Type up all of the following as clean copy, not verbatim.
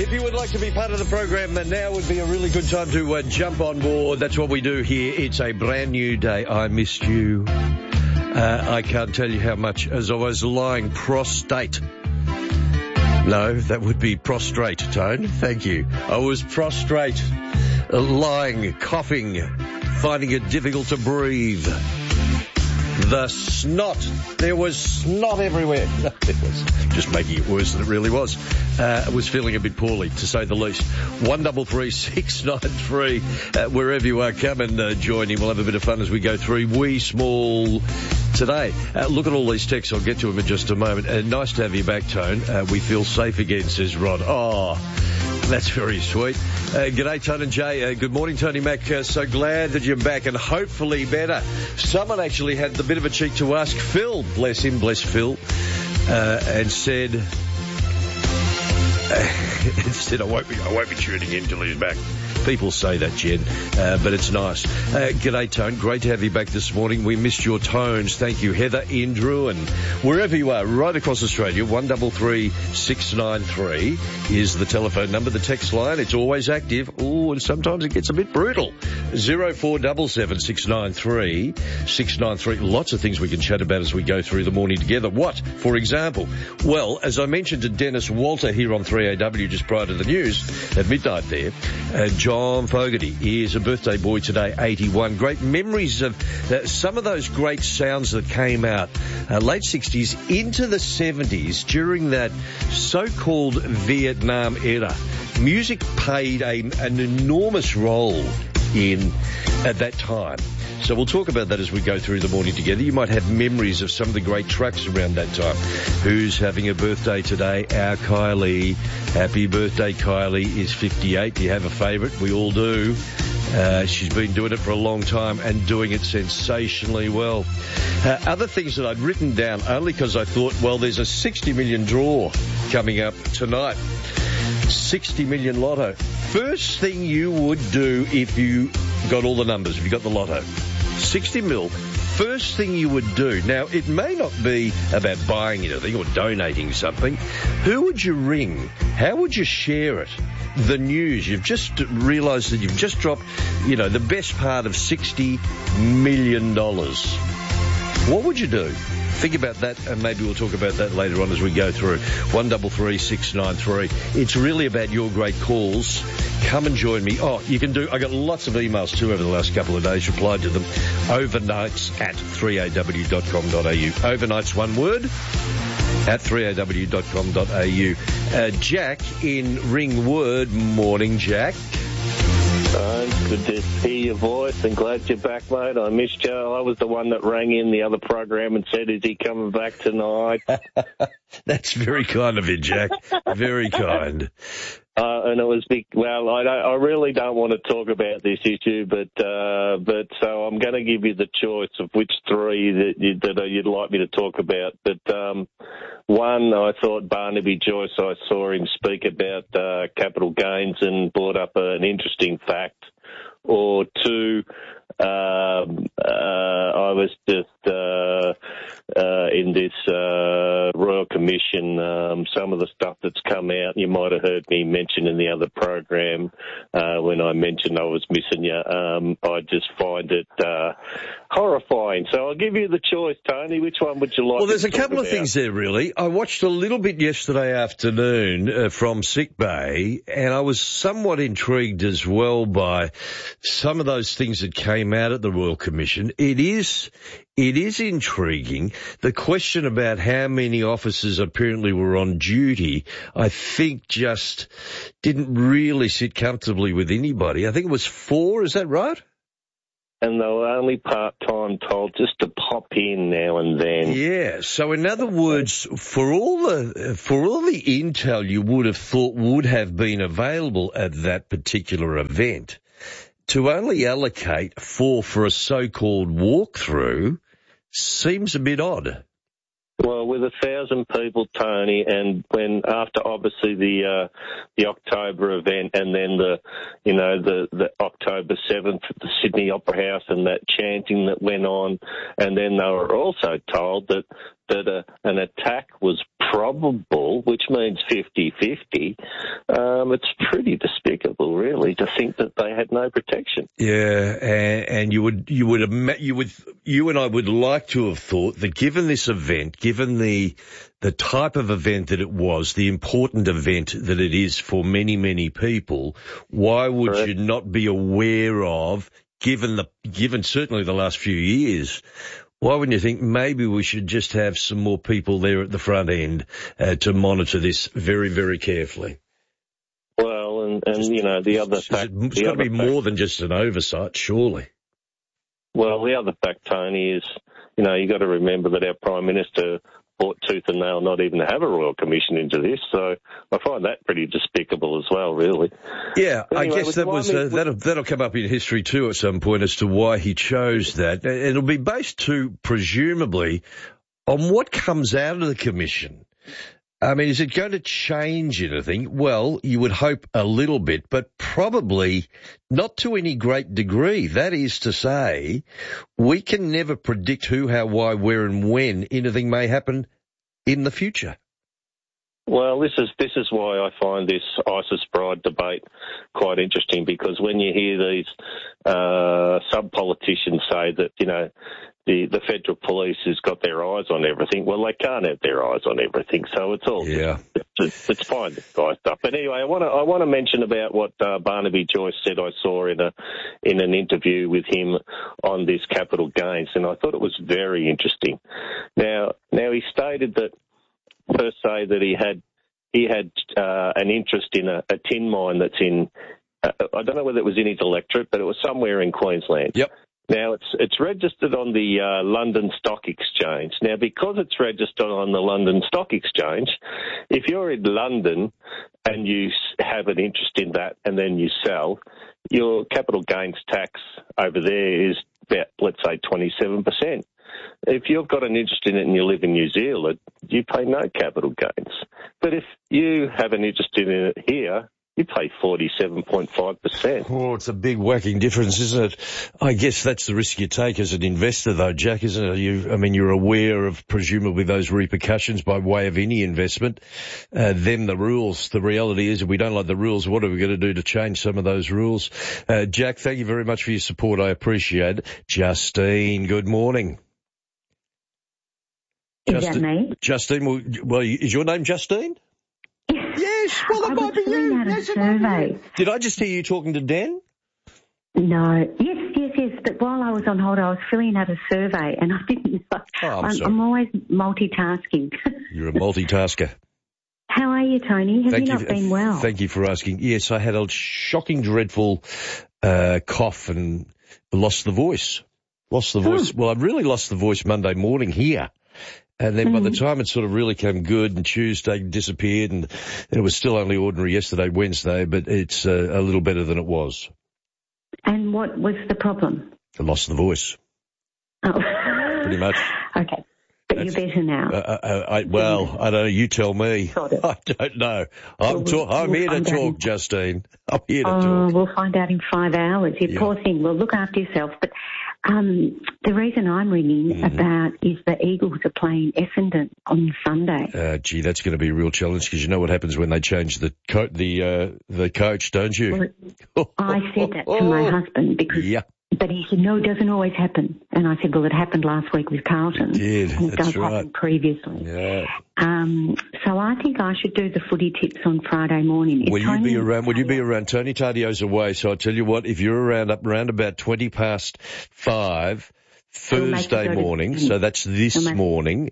If you would like to be part of the program, then now would be a really good time to jump on board. That's what we do here. It's a brand new day. I missed you. I can't tell you how much as I was lying prostrate. No, that would be prostrate, Tone. Thank you. I was prostrate, lying, coughing, finding it difficult to breathe. The snot. There was snot everywhere. No, it was just making it worse than it really was. I was feeling a bit poorly, to say the least. 133 693. Wherever you are, come and join in. We'll have a bit of fun as we go through wee small today. Look at all these texts. I'll get to them in just a moment. Nice to have you back, Tone. We feel safe again, says Rod. Oh, that's very sweet. G'day, Tone and Jay. Good morning, Tony Mac. So glad that you're back and hopefully better. Someone actually had the bit of a cheek to ask Phil, bless him, bless Phil, and said, I won't be tuning in till he's back. People say that, Jen, but it's nice. G'day, Tone. Great to have you back this morning. We missed your tones. Thank you, Heather, Andrew, and wherever you are, right across Australia. 133 693 is the telephone number. The text line, it's always active. Oh, and sometimes it gets a bit brutal. 0477 693 693. Lots of things we can chat about as we go through the morning together. What, for example? Well, as I mentioned to Dennis Walter here on 3AW just prior to the news at midnight there, John Fogarty is a birthday boy today, 81. Great memories of some of those great sounds that came out late 60s into the 70s during that so-called Vietnam era. Music played an enormous role at that time. So we'll talk about that as we go through the morning together. You might have memories of some of the great trucks around that time. Who's having a birthday today? Our Kylie. Happy birthday, Kylie is 58. Do you have a favourite? We all do. She's been doing it for a long time and doing it sensationally well. Other things that I'd written down only because I thought, well, there's a 60 million draw coming up tonight. 60 million lotto. First thing you would do if you got all the numbers, if you got the lotto. 60 mil. First thing you would do. Now, it may not be about buying anything or donating something. Who would you ring? How would you share it? The news. You've just realised that you've just dropped, the best part of $60 million. What would you do? Think about that, and maybe we'll talk about that later on as we go through. 133 693. It's really about your great calls. Come and join me. Oh, you can do. I got lots of emails too over the last couple of days. Replied to them. Overnights at 3aw.com.au. Overnights, one word, at 3aw.com.au. Jack in Ringwood. Morning, Jack. Good to hear your voice and glad you're back, mate. I missed you. I was the one that rang in the other program and said, is he coming back tonight? That's very kind of you, Jack. Very kind. And it was big. Well, I really don't want to talk about this issue, but so I'm going to give you the choice of which three that you'd like me to talk about. But one, I thought Barnaby Joyce. I saw him speak about capital gains and brought up an interesting fact. Or two, I was just in this Royal Commission, some of the stuff that's come out, you might have heard me mention in the other program when I mentioned I was missing you. I just find it horrifying. So I'll give you the choice, Tony. Which one would you like? Well, there's a couple of things there, really. I watched a little bit yesterday afternoon from Sick Bay, and I was somewhat intrigued as well by some of those things that came out at the Royal Commission. It is intriguing. The question about how many officers apparently were on duty, I think just didn't really sit comfortably with anybody. I think it was 4, is that right? And they were only part-time told just to pop in now and then. Yeah. So in other words, for all the intel you would have thought would have been available at that particular event, to only allocate 4 for a so-called walkthrough seems a bit odd. Well, with 1,000 people, Tony, and when after obviously the October event, and then the October 7th at the Sydney Opera House and that chanting that went on, and then they were also told that that an attack was probable, which means 50-50, it's pretty despicable, really, to think that they had no protection. Yeah, and you and I would like to have thought that given this event, given the type of event that it was, the important event that it is for many, many people, why would Correct. you not be aware of, given certainly the last few years, why wouldn't you think maybe we should just have some more people there at the front end to monitor this very, very carefully? Well, and the other fact... It's got to be more than just an oversight, surely. Well, the other fact, Tony, is, you got to remember that our Prime Minister fought tooth and nail not even to have a Royal Commission into this, so I find that pretty despicable as well, really. Yeah, anyway, I guess that'll come up in history too at some point as to why he chose that. It'll be based too, presumably, on what comes out of the Commission. I mean, is it going to change anything? Well, you would hope a little bit, but probably not to any great degree. That is to say, we can never predict who, how, why, where and when anything may happen in the future. Well, this is why I find this ISIS Bride debate quite interesting, because when you hear these sub-politicians say that, the federal police has got their eyes on everything, well, they can't have their eyes on everything, so it's all it's fine, this guy stuff. But anyway, I want to mention about what Barnaby Joyce said. I saw in an interview with him on this capital gains, and I thought it was very interesting. Now he stated that, per se, that he had an interest in a tin mine that's in, I don't know whether it was in his electorate, but it was somewhere in Queensland. Yep. Now, it's registered on the London Stock Exchange. Now, because it's registered on the London Stock Exchange, if you're in London and you have an interest in that and then you sell, your capital gains tax over there is about, let's say, 27%. If you've got an interest in it and you live in New Zealand, you pay no capital gains. But if you have an interest in it here, you pay 47.5%. Oh, it's a big whacking difference, isn't it? I guess that's the risk you take as an investor, though, Jack, isn't it? You're aware of presumably those repercussions by way of any investment. Then the rules. The reality is, if we don't like the rules, what are we going to do to change some of those rules? Jack, thank you very much for your support. I appreciate it. Justine, good morning. Is that me? Justine, well, is your name Justine? Yes, well, it might be you. Yes, survey. Did I just hear you talking to Dan? No. Yes. But while I was on hold, I was filling out a survey, and I didn't. I'm always multitasking. You're a multitasker. How are you, Tony? Have you not been well? Thank you for asking. Yes, I had a shocking, dreadful cough and lost the voice. Well, I really lost the voice Monday morning here. And then by the time it sort of really came good, and Tuesday disappeared, and it was still only ordinary yesterday, Wednesday, but it's a little better than it was. And what was the problem? I lost the voice. Oh. Pretty much. Okay. But you're better now. I don't know. You tell me. I don't know. I'm here to talk, Justine. I'm here to talk. We'll find out in 5 hours. You poor thing. Well, look after yourself. But the reason I'm ringing about is the Eagles are playing Essendon on Sunday. Gee, that's going to be a real challenge, because you know what happens when they change the coach, don't you? Well, I said that to my husband because. Yeah. But he said, no, it doesn't always happen. And I said, well, it happened last week with Carlton. It did. And it does happen previously. Yeah. So I think I should do the footy tips on Friday morning. Will you be around? Tony Tardio's away, so I'll tell you what, if you're around about 20 past 5, Thursday morning, so that's this morning,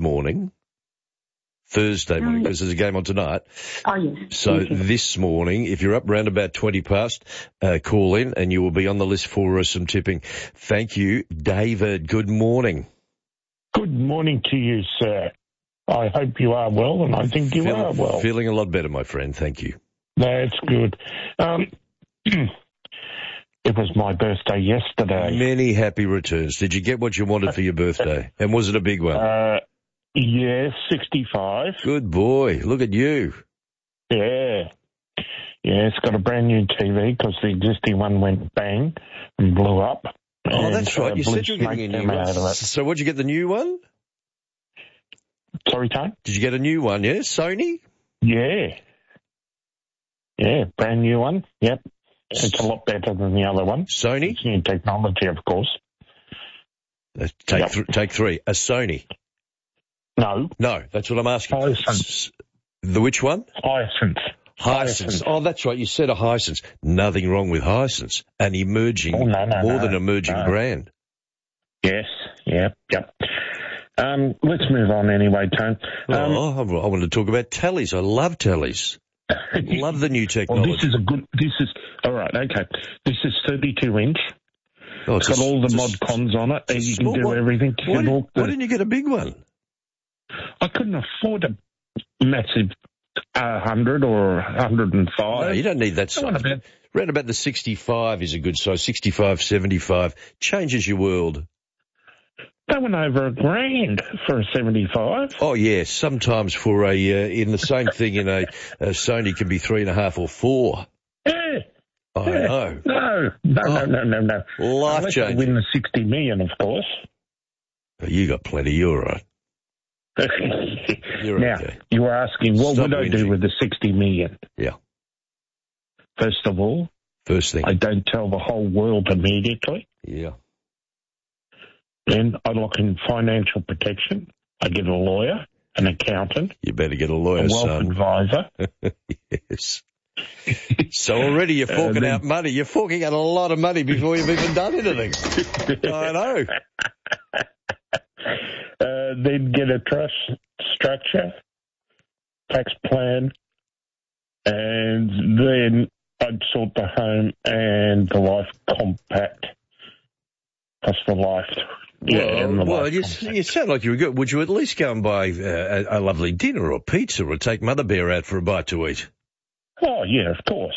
Thursday morning, because there's a game on tonight. Oh, yes. So this morning, if you're up round about 20 past, call in and you will be on the list for some tipping. Thank you. David, good morning. Good morning to you, sir. I hope you are well, and I think you are well. Feeling a lot better, my friend. Thank you. That's good. It was my birthday yesterday. Many happy returns. Did you get what you wanted for your birthday? And was it a big one? Yes, 65. Good boy. Look at you. Yeah. Yeah, it's got a brand new TV because the existing one went bang and blew up. Oh, that's right. You said you were getting a new one. So what'd you get, the new one? Sorry, Tone? Did you get a new one, yeah? Sony? Yeah. Yeah, brand new one. Yep. It's a lot better than the other one. Sony? It's new technology, of course. Take three. A Sony? No. No, that's what I'm asking. Hisense. The which one? Hisense. Oh, that's right. You said a Hisense. Nothing wrong with Hisense. An emerging, more than emerging brand. Yes. Yep. Let's move on anyway, Tone. I want to talk about tallies. I love tallies. Love the new technology. Well, all right, okay. This is 32-inch. Oh, it's got all the mod cons on it, and you can do everything. Why didn't you get a big one? I couldn't afford a massive 100 or 105. No, you don't need that size. Round about the 65 is a good size. 65, 75 changes your world. They went over $1,000 for a 75. Oh yes, sometimes for in the same thing in a Sony can be 3.5 or 4. Yeah. I know. No. Life changing. Unless I win the 60 million, of course. Oh, you got plenty. You're all right. Now, okay. You were asking, what would I do with the 60 million? Yeah. First of all, first thing, I don't tell the whole world immediately. Yeah. Then I lock in financial protection. I get a lawyer, an accountant. You better get a lawyer, a wealth advisor. Yes. So already you're forking out money. You're forking out a lot of money before you've even done anything. I know. Then get a trust structure, tax plan, and then I'd sort the home and the life compact. Plus the life. You sound like you were good. Would you at least go and buy a lovely dinner or pizza or take Mother Bear out for a bite to eat? Oh, yeah, of course.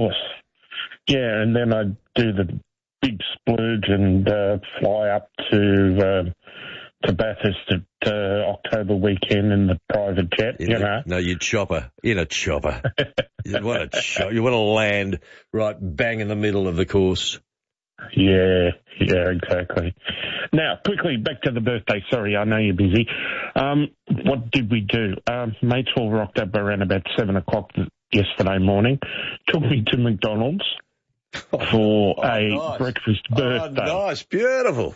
Yeah, and then I'd do the big splurge and fly up to Bathurst at October weekend in the private jet, No, you'd chopper. In a chopper. You want to land right bang in the middle of the course. Yeah, exactly. Now, quickly, back to the birthday. Sorry, I know you're busy. What did we do? Mates all rocked up around about 7 o'clock yesterday morning. Took me to McDonald's for a breakfast birthday. Oh, nice, beautiful.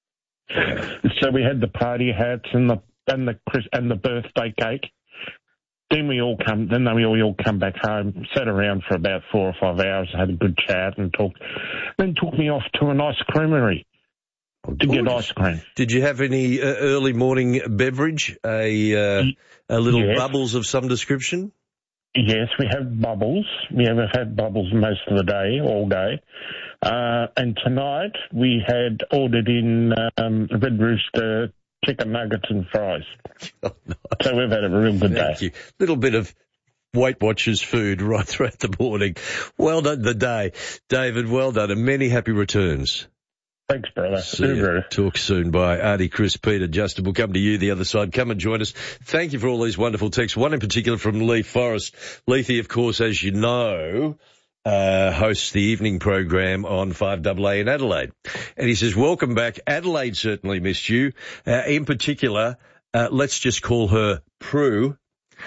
So we had the party hats and the birthday cake. Then we all come back home, sat around for about 4 or 5 hours, had a good chat and talked. Then took me off to an ice creamery to get ice cream. Did you have any early morning beverage? A little bubbles of some description? Yes, we have bubbles. We have had bubbles most of the day, all day. And tonight we had ordered in Red Rooster chicken nuggets and fries. Oh, nice. So we've had a real good day. Thank you. Little bit of Weight Watchers food right throughout the morning. Well done the day. David, well done, and many happy returns. Thanks, brother. See you. Talk soon. Bye. Artie, Chris, Peter, Justin. We'll come to you the other side. Come and join us. Thank you for all these wonderful texts. One in particular from Leith Forrest. Leithy, of course, as you know, hosts the evening program on 5AA in Adelaide. And he says, welcome back. Adelaide certainly missed you. In particular, let's just call her Prue,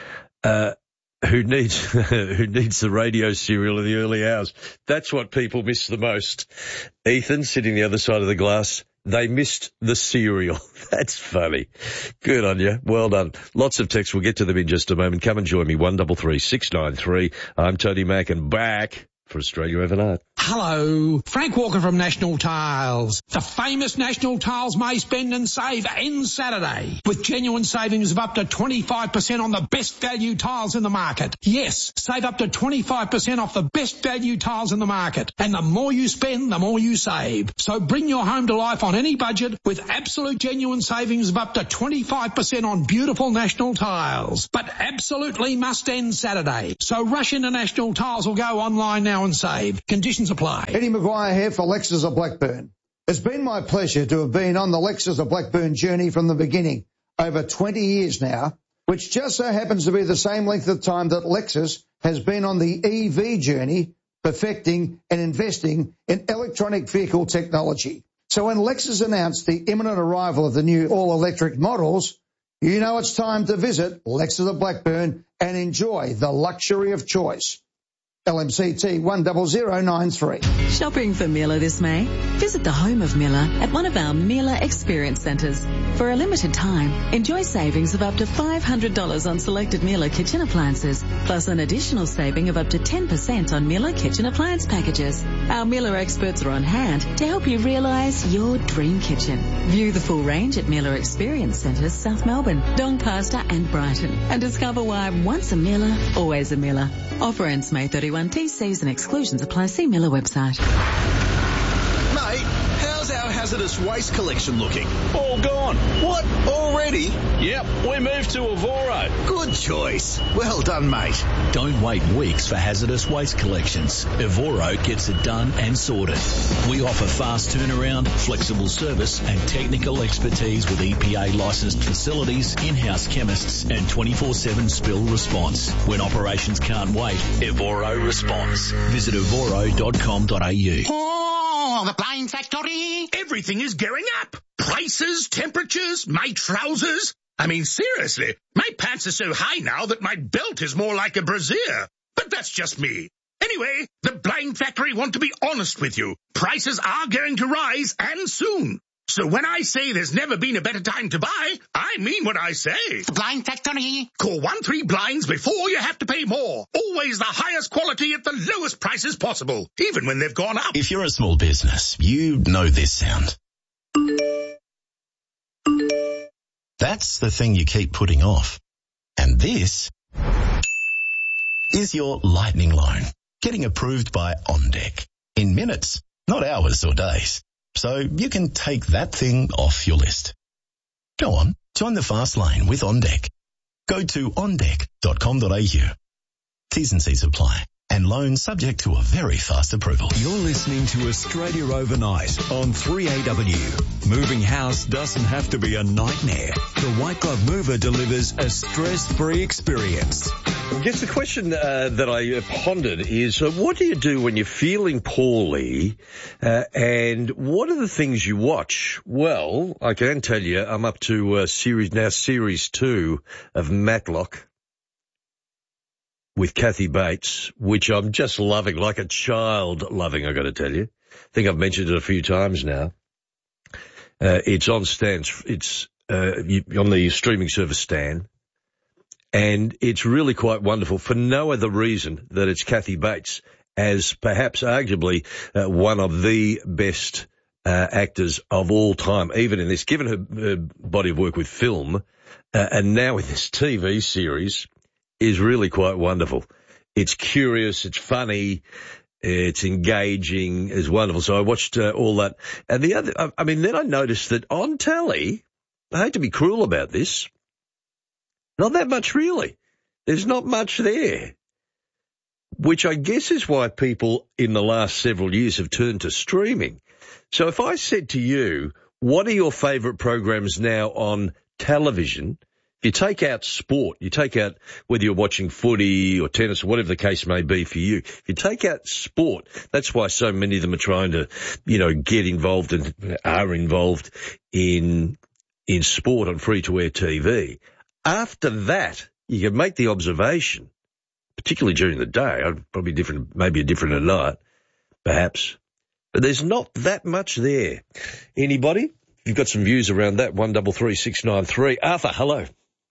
who needs the radio serial in the early hours. That's what people miss the most. Ethan, sitting the other side of the glass, they missed the cereal. That's funny. Good on you. Well done. Lots of texts. We'll get to them in just a moment. Come and join me, 133 693. I'm Tony Mack and back for Australia Overnight. Hello, Frank Walker from National Tiles. The famous National Tiles May Spend and Save ends Saturday with genuine savings of up to 25% on the best value tiles in the market. Yes, save up to 25% off the best value tiles in the market. And the more you spend, the more you save. So bring your home to life on any budget with absolute genuine savings of up to 25% on beautiful National Tiles. But absolutely must end Saturday. So rush into National Tiles or go online now and save. Conditions apply. Eddie Maguire here for Lexus of Blackburn. It's been my pleasure to have been on the Lexus of Blackburn journey from the beginning, over 20 years now, which just so happens to be the same length of time that Lexus has been on the EV journey, perfecting and investing in electronic vehicle technology. So when Lexus announced the imminent arrival of the new all-electric models, You know it's time to visit Lexus of Blackburn and enjoy the luxury of choice. LMCT 10093. Shopping for Miele this May? Visit the home of Miele at one of our Miele Experience Centres. For a limited time, enjoy savings of up to $500 on selected Miele kitchen appliances, plus an additional saving of up to 10% on Miele kitchen appliance packages. Our Miele experts are on hand to help you realise your dream kitchen. View the full range at Miele Experience Centres, South Melbourne, Doncaster and Brighton, and discover why once a Miele, always a Miele. Offer ends May 31. TCs and exclusions apply. See Miele website. Mate, how's our hazardous waste collection looking? All gone. What? Already? Yep, we moved to Evoro. Good choice. Well done, mate. Don't wait weeks for hazardous waste collections. Evoro gets it done and sorted. We offer fast turnaround, flexible service and technical expertise with EPA licensed facilities, in-house chemists and 24/7 spill response. When operations can't wait, Evoro responds. Visit evoro.com.au. Oh, the Blind Factory! Everything is going up. Prices, temperatures, my trousers. I mean, seriously, my pants are so high now that my belt is more like a brassiere. But that's just me. Anyway, the Blind Factory want to be honest with you. Prices are going to rise, and soon. So when I say there's never been a better time to buy, I mean what I say. The Blind Factory. Call 13-Blinds before you have to pay more. Always the highest quality at the lowest prices possible, even when they've gone up. If you're a small business, you know this sound. That's the thing you keep putting off. And this is your lightning loan, getting approved by OnDeck in minutes, not hours or days. So you can take that thing off your list. Go on, join the fast lane with OnDeck. Go to ondeck.com.au. T's and C's apply. And loans subject to a very fast approval. You're listening to Australia Overnight on 3AW. Moving house doesn't have to be a nightmare. The White Glove Mover delivers a stress-free experience. I guess the question that I pondered is, what do you do when you're feeling poorly, and what are the things you watch? Well, I can tell you I'm up to series 2 of Matlock with Kathy Bates, which I'm just loving, like a child loving, I got to tell you. I think I've mentioned it a few times now. It's on Stan. It's on the streaming service Stan. And it's really quite wonderful for no other reason that it's Kathy Bates as perhaps arguably one of the best actors of all time, even in this, given her body of work with film, and now with this TV series, is really quite wonderful. It's curious, it's funny, it's engaging, it's wonderful. So I watched all that. And then I noticed that on telly, I hate to be cruel about this, not that much really. There's not much there, which I guess is why people in the last several years have turned to streaming. So if I said to you, what are your favourite programs now on television? You take out sport, you take out whether you're watching footy or tennis or whatever the case may be for you. If you take out sport, that's why so many of them are trying to, get involved and are involved in sport on free-to-air TV. After that, you can make the observation, particularly during the day, probably different, maybe a different at night, perhaps. But there's not that much there. Anybody? You've got some views around that, 133693. Arthur, hello.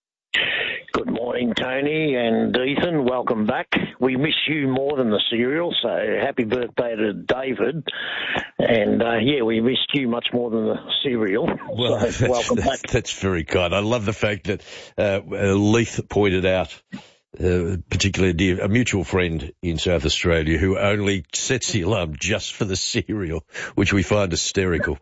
Good morning, Tony and Ethan. Welcome back. We miss you more than the cereal, so happy birthday to David. And, we missed you much more than the cereal. Well, so welcome back. That's very kind. I love the fact that Leith pointed out, particularly a mutual friend in South Australia who only sets the alarm just for the cereal, which we find hysterical.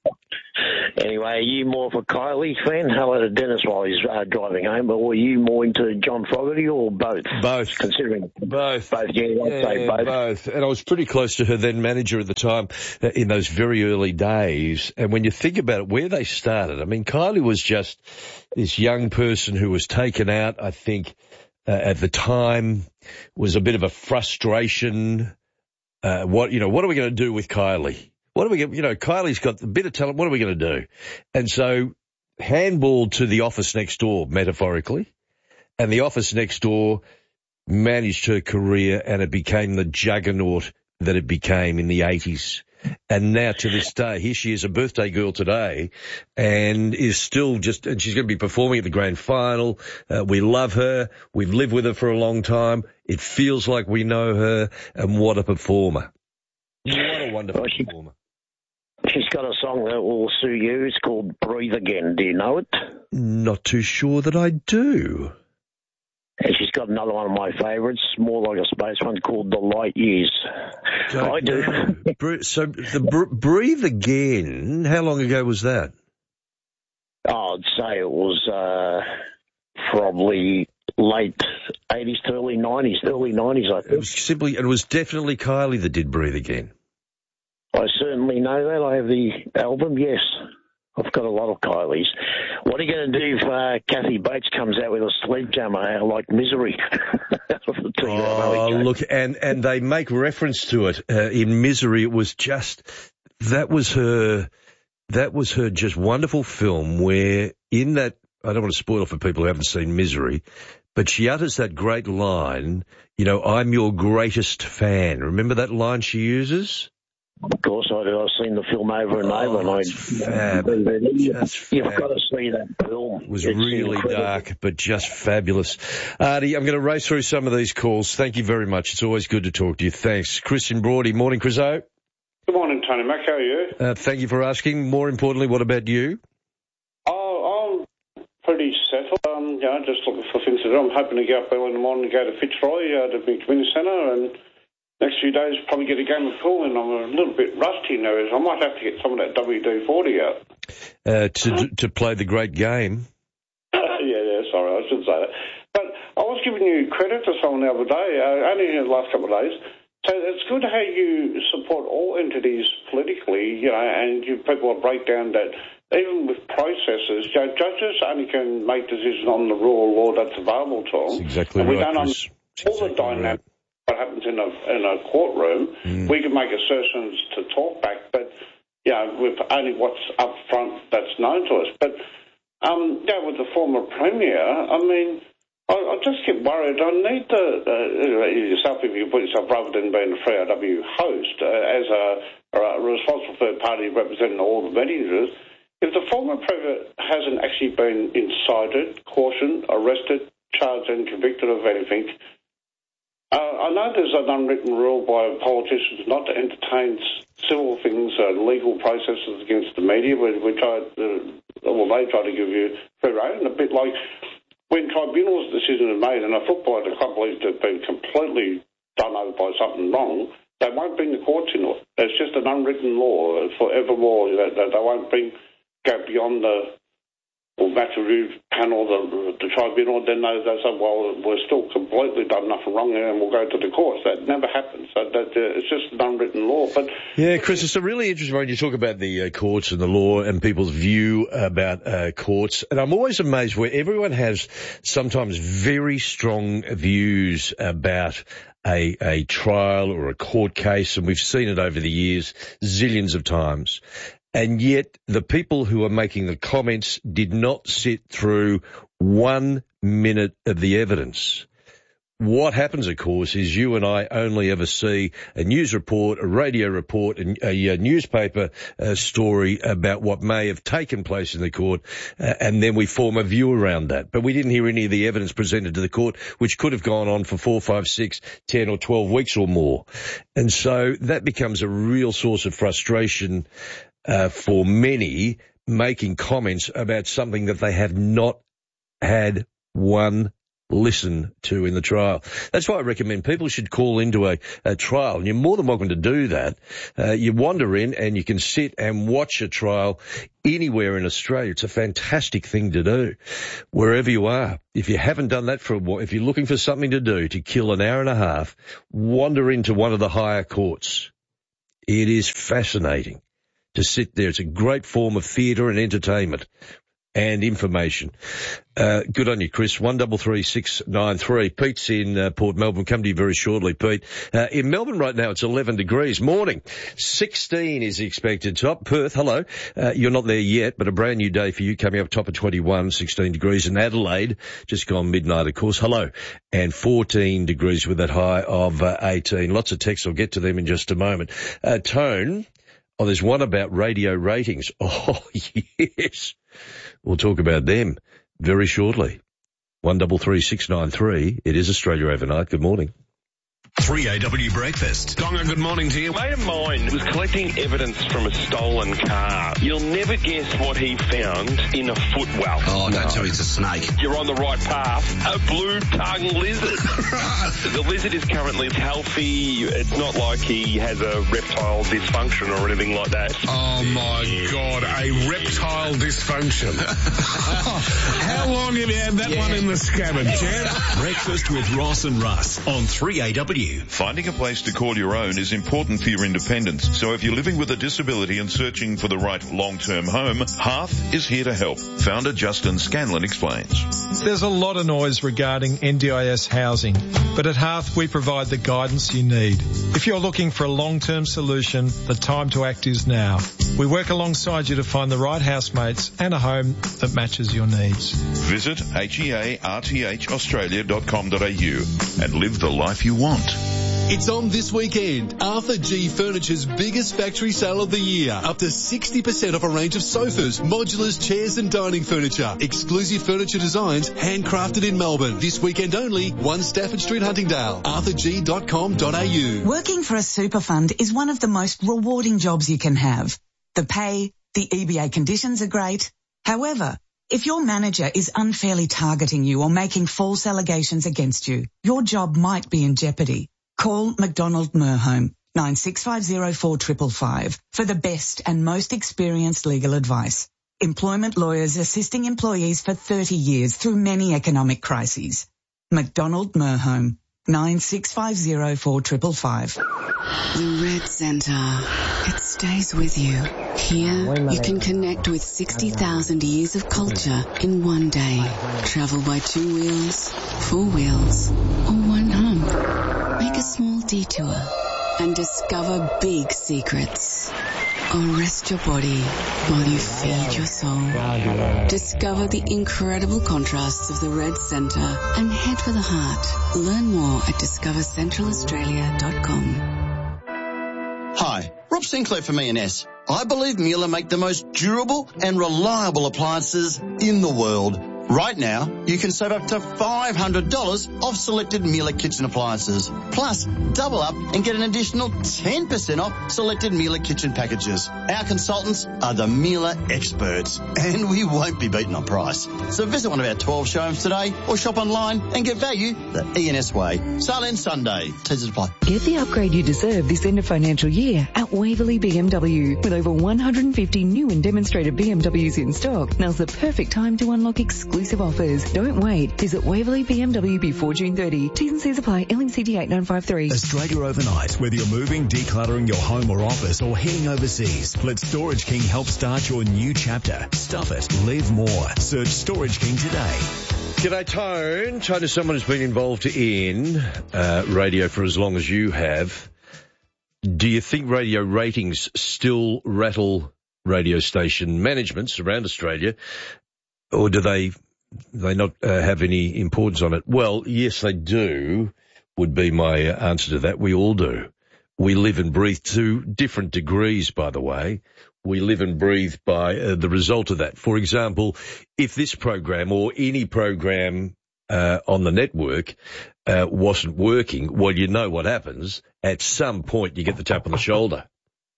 Anyway, are you more of a Kylie fan? Hello to Dennis while he's driving home, or were you more into John Fogerty, or both? Both. Considering both. Both, yeah, I'd say both. Both. And I was pretty close to her then manager at the time in those very early days. And when you think about it, where they started, I mean, Kylie was just this young person who was taken out, I think, at the time, was a bit of a frustration. What are we going to do with Kylie? What are we going Kylie's got a bit of talent. What are we going to do? And so handballed to the office next door, metaphorically, and the office next door managed her career and it became the juggernaut that it became in the 80s. And now to this day, here she is, a birthday girl today, and is still and she's going to be performing at the grand final. We love her. We've lived with her for a long time. It feels like we know her, and what a performer. What a wonderful performer. She's got a song that will suit you. It's called Breathe Again. Do you know it? Not too sure that I do. And she's got another one of my favourites, more like a space one, called The Light Years. I do. So Breathe Again, how long ago was that? Oh, I'd say it was probably late 80s to early 90s, I think. It was definitely Kylie that did Breathe Again. I certainly know that. I have the album, yes. I've got a lot of Kylies. What are you going to do if Kathy Bates comes out with a sledgehammer like Misery? Look, and they make reference to it in Misery. It was that was her just wonderful film where in that, I don't want to spoil it for people who haven't seen Misery, but she utters that great line, I'm your greatest fan. Remember that line she uses? Of course I do. I've seen the film over and over. You've got to see that film. It was really dark, but just fabulous. Artie, I'm going to race through some of these calls. Thank you very much. It's always good to talk to you. Thanks. Christian Brody. Morning, Chriso. Good morning, Tony Mac. How are you? Thank you for asking. More importantly, what about you? I'm pretty settled. Just looking for things to do. I'm hoping to get up early in the morning and go to Fitzroy, the big community centre, and next few days probably get a game of pool, and I'm a little bit rusty now. I might have to get some of that WD-40 out. To play the great game. Sorry, I shouldn't say that. But I was giving you credit to someone the other day, only in the last couple of days. So it's good how you support all entities politically, and you people break down that even with processes, judges only can make decisions on the rule of law that's available to them. That's exactly and right. We don't understand all the dynamics. What happens in a courtroom, we can make assertions to talk back, but with only what's up front that's known to us. But with the former premier, I just get worried. I need yourself, if you put yourself rather than being a 3RW host, as a responsible third party representing all the meetings. If the former premier hasn't actually been incited, cautioned, arrested, charged, and convicted of anything. I know there's an unwritten rule by politicians not to entertain civil things, legal processes against the media. They try to give you free rein, a bit like when tribunals' decisions are made and a footballer at a club believes they've been completely done over by something wrong, they won't bring the courts into it. It's just an unwritten law forevermore that they won't go beyond the match review panel, the tribunal, then they say, well, we're still completely done nothing wrong here and we'll go to the courts. That never happens. So it's just an unwritten law. But yeah, Chris, it's a really interesting when you talk about the courts and the law and people's view about courts. And I'm always amazed where everyone has sometimes very strong views about a trial or a court case, and we've seen it over the years zillions of times. And yet the people who are making the comments did not sit through 1 minute of the evidence. What happens, of course, is you and I only ever see a news report, a radio report, a newspaper story about what may have taken place in the court, and then we form a view around that. But we didn't hear any of the evidence presented to the court, which could have gone on for 4, 5, 6, 10 or 12 weeks or more. And so that becomes a real source of frustration for many, making comments about something that they have not had one listen to in the trial. That's why I recommend people should call into a trial, and you're more than welcome to do that. You wander in and you can sit and watch a trial anywhere in Australia. It's a fantastic thing to do, wherever you are. If you haven't done that for a while, if you're looking for something to do to kill an hour and a half, wander into one of the higher courts. It is fascinating to sit there. It's a great form of theatre and entertainment. and information. Good on you, Chris. 133693. Pete's in Port Melbourne. Come to you very shortly, Pete. In Melbourne right now, it's 11 degrees. Morning. 16 is the expected top. Perth, hello. You're not there yet, but a brand new day for you coming up top of 21, 16 degrees. In Adelaide, just gone midnight, of course. Hello. And 14 degrees with that high of 18. Lots of texts. I'll get to them in just a moment. Tone. Oh, there's one about radio ratings. Oh, yes. We'll talk about them very shortly. 133693. It is Australia Overnight. Good morning. 3AW Breakfast. Donga, good morning to you. A mate of mine was collecting evidence from a stolen car. You'll never guess what he found in a footwell. Oh, don't tell me it's a snake. You're on the right path. A blue-tongue lizard. The lizard is currently healthy. It's not like he has a reptile dysfunction or anything like that. Oh, my God. A reptile dysfunction. How long have you had that one in the scabbard, Jeff? Breakfast with Ross and Russ on 3AW. Finding a place to call your own is important for your independence. So if you're living with a disability and searching for the right long-term home, Hearth is here to help. Founder Justin Scanlon explains. There's a lot of noise regarding NDIS housing, but at Hearth we provide the guidance you need. If you're looking for a long-term solution, the time to act is now. We work alongside you to find the right housemates and a home that matches your needs. Visit hearthaustralia.com.au and live the life you want. It's on this weekend. Arthur G Furniture's biggest factory sale of the year. Up to 60% off a range of sofas, modulars, chairs and dining furniture. Exclusive furniture designs handcrafted in Melbourne. This weekend only, 1 Stafford Street, Huntingdale. arthurg.com.au. Working for a super fund is one of the most rewarding jobs you can have. The pay, the EBA conditions are great. However, if your manager is unfairly targeting you or making false allegations against you, your job might be in jeopardy. Call McDonald Merhome 96504555 for the best and most experienced legal advice. Employment lawyers assisting employees for 30 years through many economic crises. McDonald Merhome 96504555. The Red Centre. It stays with you. Here, you can connect with 60,000 years of culture in one day. Travel by 2 wheels, 4 wheels, or one hump. Make a small detour and discover big secrets. Or rest your body while you feed your soul. Discover the incredible contrasts of the Red Centre and head for the heart. Learn more at discovercentralaustralia.com. Hi, Rob Sinclair from E&S. I believe Miele make the most durable and reliable appliances in the world. Right now, you can save up to $500 off selected Miele kitchen appliances. Plus, double up and get an additional 10% off selected Miele kitchen packages. Our consultants are the Miele experts, and we won't be beaten on price. So visit one of our 12 showrooms today or shop online and get value the E&S way. Sale ends Sunday. Teasers apply. Get the upgrade you deserve this end of financial year at Waverley BMW. With over 150 new and demonstrated BMWs in stock, now's the perfect time to unlock exclusive offers. Don't wait. Visit Waverley BMW before June 30. T's and C's apply. LMCD 8953. Australia Overnight. Whether you're moving, decluttering your home or office, or heading overseas, let Storage King help start your new chapter. Stuff it. Live more. Search Storage King today. G'day, Tone. Tone is someone who's been involved in radio for as long as you have. Do you think radio ratings still rattle radio station managements around Australia, or do they not have any importance on it? Well, yes, they do, would be my answer to that. We all do. We live and breathe to different degrees, by the way. We live and breathe by the result of that. For example, if this program or any program on the network wasn't working, well, you know what happens. At some point, you get the tap on the shoulder.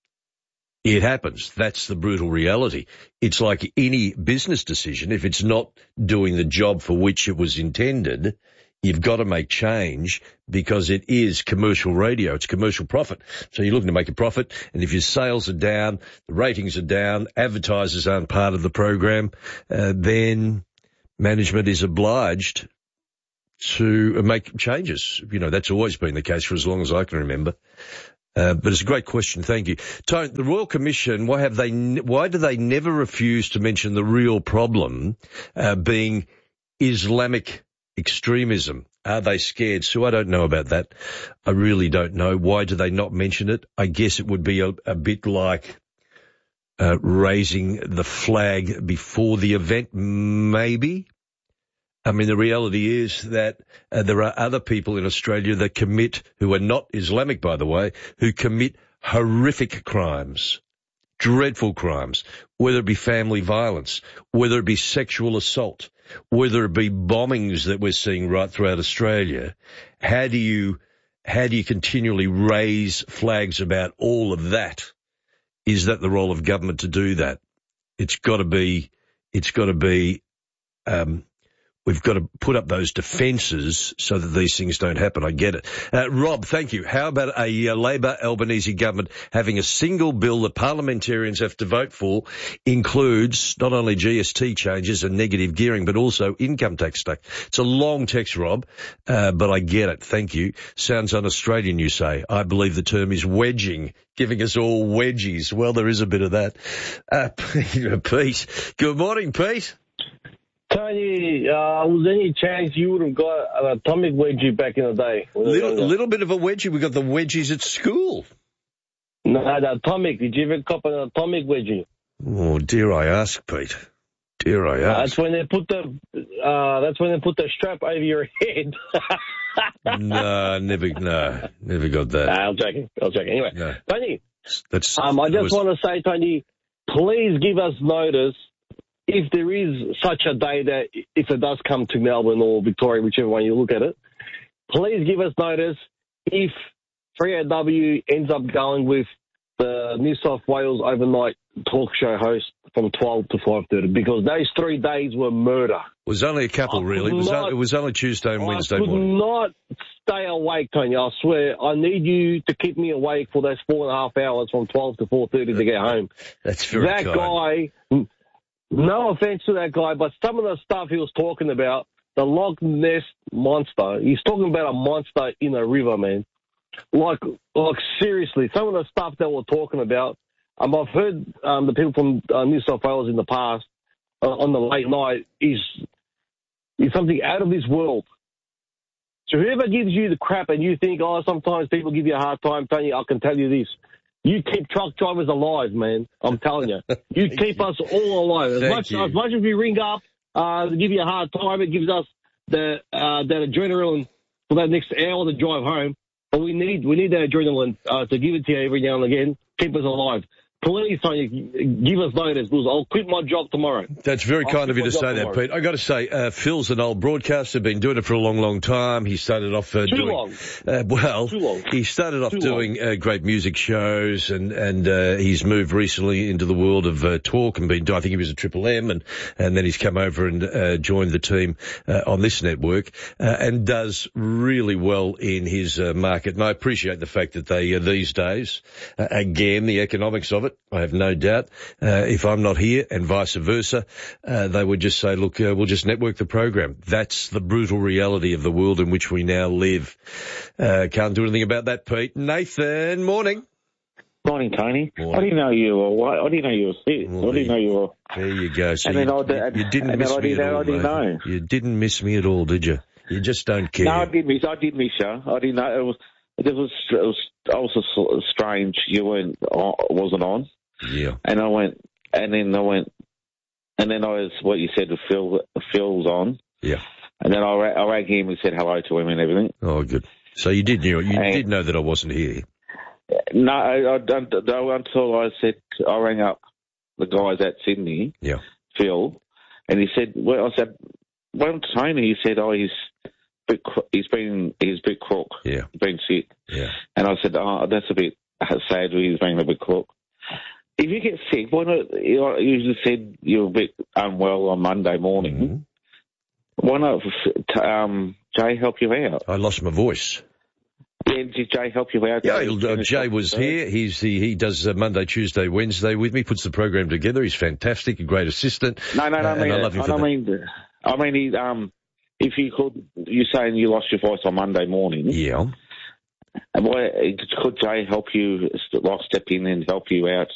It happens. That's the brutal reality. It's like any business decision. If it's not doing the job for which it was intended, you've got to make change because it is commercial radio. It's commercial profit. So you're looking to make a profit. And if your sales are down, the ratings are down, advertisers aren't part of the program, then management is obliged to make changes. You know, that's always been the case for as long as I can remember. But it's a great question. Thank you. Tone, the Royal Commission, why do they never refuse to mention the real problem, being Islamic extremism? Are they scared? Sue, I don't know about that. I really don't know. Why do they not mention it? I guess it would be a bit like raising the flag before the event, maybe. I mean, the reality is that there are other people in Australia that commit, who are not Islamic, by the way, who commit horrific crimes, dreadful crimes, whether it be family violence, whether it be sexual assault, whether it be bombings that we're seeing right throughout Australia. How do you continually raise flags about all of that? Is that the role of government to do that? It's got to be, we've got to put up those defences so that these things don't happen. I get it. Rob, thank you. How about a Labor Albanese government having a single bill that parliamentarians have to vote for, includes not only GST changes and negative gearing, but also income tax stuff? It's a long text, Rob, but I get it. Thank you. Sounds un-Australian, you say. I believe the term is wedging, giving us all wedgies. Well, there is a bit of that. Pete. Good morning, Pete. Tony, was there any chance you would have got an atomic wedgie back in the day? Little bit of a wedgie. We got the wedgies at school. No, the atomic. Did you ever cop an atomic wedgie? Oh, dare I ask, Pete? Dare I ask? That's when they put the strap over your head. Never got that. I was joking. Anyway, no. Tony, I just want to say, Tony, please give us notice if there is such a day that if it does come to Melbourne or Victoria, whichever one you look at it, please give us notice if 3AW ends up going with the New South Wales overnight talk show host from 12 to 5:30, because those 3 days were murder. It was only a couple, really. It was only Tuesday and Wednesday morning. I could not stay awake, Tony. I swear. I need you to keep me awake for those 4.5 hours from 12 to 4:30 to get home. That's very kind. That guy... No offense to that guy, but some of the stuff he was talking about, the Loch Ness Monster, he's talking about a monster in a river, man. Like seriously, some of the stuff that we're talking about, I've heard the people from New South Wales in the past on the late night is something out of this world. So whoever gives you the crap and you think, sometimes people give you a hard time, Tony, I can tell you this. You keep truck drivers alive, man. I'm telling you. You keep us all alive. As much as we ring up to give you a hard time, it gives us that adrenaline for that next hour to drive home. But we need that adrenaline to give it to you every now and again. Keep us alive. Please, Tony, give us notice, because I'll quit my job tomorrow. That's very kind of you to say that, Pete. I got to say, Phil's an old broadcaster, been doing it for a long, long time. He started off doing great music shows, and he's moved recently into the world of talk and I think he was at Triple M, and then he's come over and joined the team on this network, and does really well in his market. And I appreciate the fact that they these days, again, the economics of it, I have no doubt. If I'm not here and vice versa, they would just say, look, we'll just network the program. That's the brutal reality of the world in which we now live. Can't do anything about that, Pete. Nathan, morning. Morning, Tony. Morning. I didn't know you were white. I didn't know you were sick. I didn't know you were... There you go. So you didn't miss me at all, Nathan. You didn't miss me at all, did you? You just don't care. No, I did miss you. I didn't know. It was also strange you wasn't on. Yeah. And I went, and then I was what you said to Phil's on. Yeah. And then I rang him and said hello to him and everything. Oh, good. So you did know that I wasn't here. No, until I rang up the guys at Sydney. Yeah. Phil, and he said, well, I said, well, Tony, he said, he's been a bit crook. Yeah. He's been sick. Yeah. And I said, that's a bit sad. He's been a bit crook. If you get sick, why not? You just said you're a bit unwell on Monday morning. Mm-hmm. Why not Jay help you out? I lost my voice. Yeah, did Jay help you out? Yeah, Jay was here. He does Monday, Tuesday, Wednesday with me. Puts the program together. He's fantastic, a great assistant. No, I love him for that. I mean, if you could, you're saying you lost your voice on Monday morning. Yeah. And could Jay help you, like step in and help you out